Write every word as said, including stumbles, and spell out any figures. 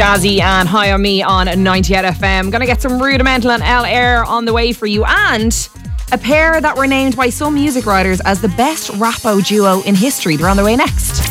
Jazzy and High On Me on ninety-eight F M. Gonna get some Rudimental and El Air on the way for you, and a pair that were named by some music writers as the best rapo duo in history. They're on their way next.